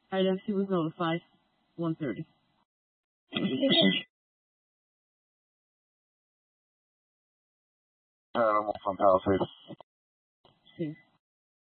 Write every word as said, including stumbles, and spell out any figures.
Alright, M C was notified. one thirty. Uh, I'm on Palisades. See.